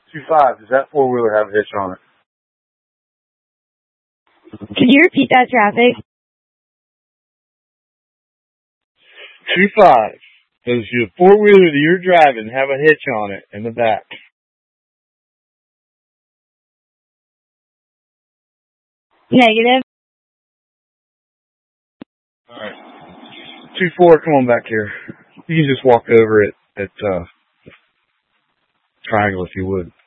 2-5, does that four-wheeler have a hitch on it? Can you repeat that, traffic? 2-5, does your four-wheeler that you're driving have a hitch on it in the back? Negative. Alright. 2-4, come on back here. You can just walk over it at Triangle if you would.